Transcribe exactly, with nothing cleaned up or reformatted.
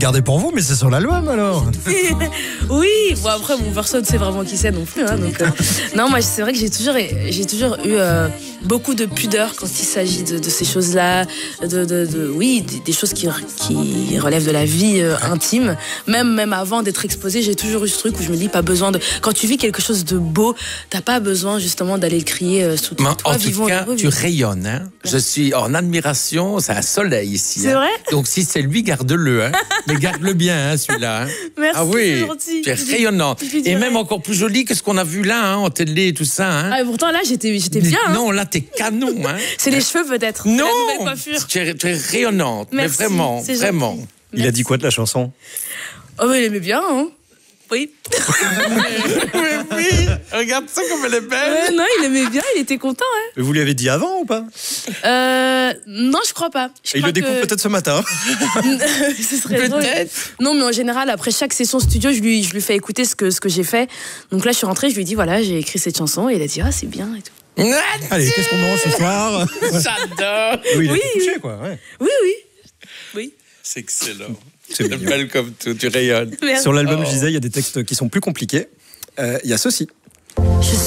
gardez pour vous, mais c'est sur l'album alors. Oui, bon après mon personne c'est vraiment qui c'est non plus. Hein, donc, euh, non, moi c'est vrai que j'ai toujours, j'ai toujours eu euh, beaucoup de pudeur quand il s'agit de, de ces choses-là, de, de, de oui, des, des choses qui, qui relèvent de la vie euh, intime. Même même avant d'être exposée, j'ai toujours eu ce truc où je me dis pas besoin de. Quand tu vis quelque chose de beau, t'as pas besoin justement d'aller le crier euh, sous Mais toi. en tout cas, tu rayonnes. Hein? Je suis en admiration. C'est un soleil ici. C'est hein? vrai. Donc si c'est lui, garde-le. Hein? Mais garde-le bien, hein, celui-là. Hein? Merci, ah oui, c'est gentil. tu es rayonnant. Et même encore plus joli que ce qu'on a vu là, hein, en télé et tout ça. Hein? Ah, et pourtant là j'étais j'étais bien. Hein. Non, là t'es canon. Hein? C'est les cheveux peut-être. Non, la nouvelle coiffure. tu es, tu es rayonnante. Merci, mais vraiment, vraiment. Gentil. Il a dit quoi de la chanson? Oh mais il aimait bien, hein. Oui. oui, oui. Regarde ça comme elle est belle. Ouais, non, il aimait bien, il était content. Hein. Vous lui avez dit avant ou pas? euh, Non, je crois pas. Je Et il crois le découvre que... peut-être ce matin. Ce serait drôle. Peut-être. Non, mais en général, après chaque session studio, je lui, je lui fais écouter ce que, ce que j'ai fait. Donc là, je suis rentrée, je lui ai dit, voilà, j'ai écrit cette chanson. Et il a dit, ah, c'est bien et tout. Allez, qu'est-ce qu'on mange ce soir? J'adore. Oui, il Oui, était touché, oui. quoi. Ouais. Oui, oui. Oui. C'est excellent. C'est C'est mignon. belle comme tout, tu rayonnes. Merci. Sur l'album, Oh. je disais, il y a des textes qui sont plus compliqués. Euh, Il y a ceci.